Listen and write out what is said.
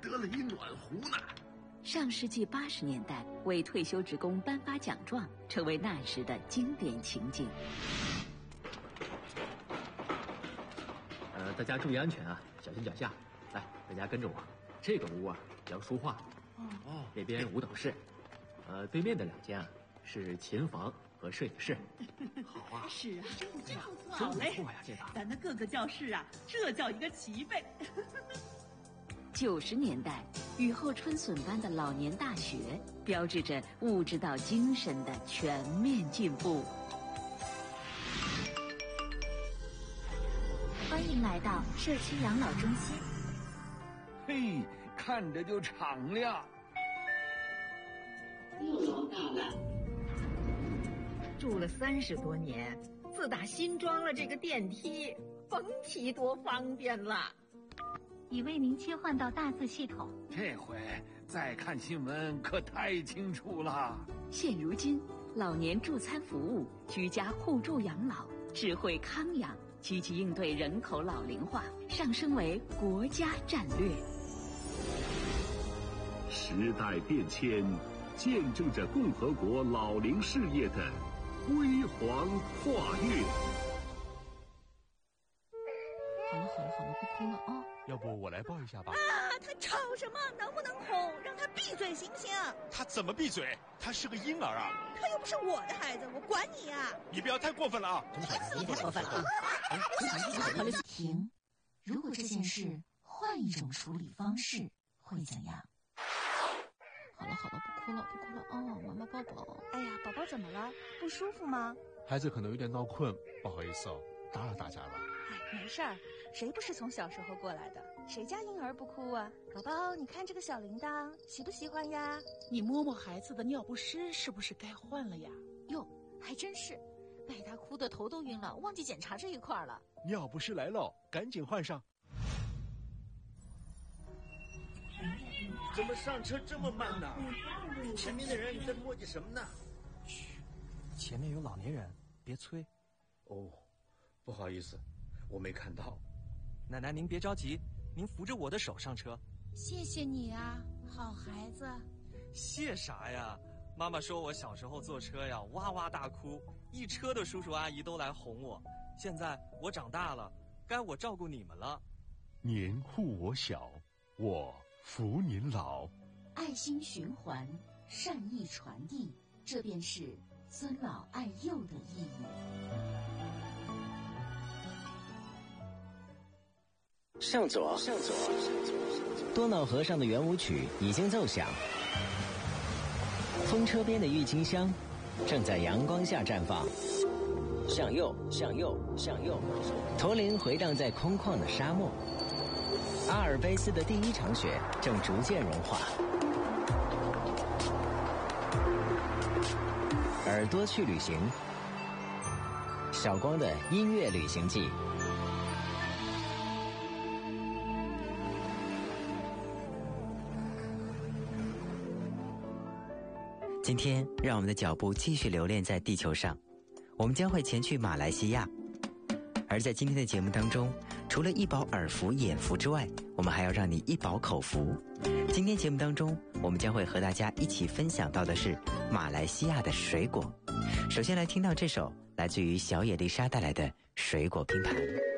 折了一暖壶呢。 上世纪80年代，为退休职工颁发奖状，成为那时的经典情景。 大家注意安全啊，小心脚下。来，大家跟着我。这个屋啊叫书画，那边舞蹈室，对面的2间啊是琴房和摄影室。 好啊， 是啊，这样好嘞，不错呀，这个咱的各个教室啊，这叫一个齐备。 90年代，雨后春笋般的老年大学，标志着物质到精神的全面进步。 欢迎来到社区养老中心。 嘿，看着就敞亮。 又老大了， 住了30多年，自打新装了这个电梯，甭提多方便了。 已为您切换到大字系统。 这回再看新闻可太清楚了。 现如今，老年助餐服务、居家互助养老、智慧康养，积极应对人口老龄化，上升为国家战略。 时代变迁，见证着共和国老龄事业的辉煌跨越。 好了，不哭了啊！ 要不我来抱一下吧？ 他吵什么？能不能哄？让他闭嘴行不行？ 他怎么闭嘴？他是个婴儿啊！ 他又不是我的孩子，我管你呀！ 你不要太过分了啊！ 你太过分了啊！ 停！如果这件事换一种处理方式，会怎样？ 好了，不哭了哦，妈妈抱抱。 哎呀，宝宝怎么了？不舒服吗？ 孩子可能有点闹困，不好意思哦，打扰大家了。 哎，没事儿，谁不是从小时候过来的？谁家婴儿不哭啊？宝宝，你看这个小铃铛，喜不喜欢呀？ 你摸摸孩子的尿不湿，是不是该换了呀？ 哟，还真是，被他哭得头都晕了，忘记检查这一块了。 尿不湿来了，赶紧换上。 怎么上车这么慢呢？前面的人在磨叽什么呢？ 嘘，前面有老年人，别催。 哦，不好意思，我没看到。 奶奶您别着急，您扶着我的手上车。 谢谢你啊，好孩子。 谢啥呀？妈妈说我小时候坐车呀，哇哇大哭，一车的叔叔阿姨都来哄我。现在我长大了，该我照顾你们了。 年护我小，我扶您老。 爱心循环，善意传递，这便是尊老爱幼的意义。 向左，多瑙河上的圆舞曲已经奏响，风车边的郁金香正在阳光下绽放。向右，驼铃回荡在空旷的沙漠。阿尔卑斯的第一场雪正逐渐融化。耳朵去旅行，小光的音乐旅行记。今天，让我们的脚步继续留恋在地球上，我们将会前去马来西亚。而在今天的节目当中，除了一饱耳福眼福之外，我们还要让你一饱口福。今天节目当中，我们将会和大家一起分享到的是马来西亚的水果。首先来听到这首来自于小野丽莎带来的水果拼盘。